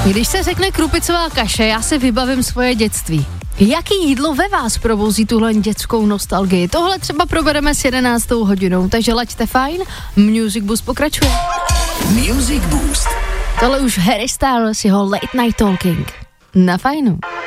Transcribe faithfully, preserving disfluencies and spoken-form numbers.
Když se řekne krupicová kaše, já se vybavím svoje dětství. Jaký jídlo ve vás probouzí tuhle dětskou nostalgii? Tohle třeba probereme s jedenáctou hodinou, takže laďte fajn, Music Boost pokračuje. Music Boost. Tohle už Harry Styles, jeho Late Night Talking. Na fajnu.